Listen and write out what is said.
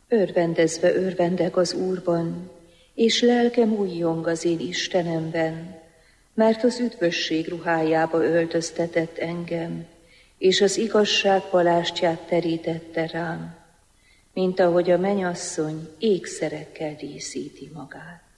Örvendezve örvendek az Úrban, és lelkem újjong az én Istenemben, mert az üdvösség ruhájába öltöztetett engem, és az igazság palástját terítette rám, mint ahogy a mennyasszony ékszerekkel díszíti magát.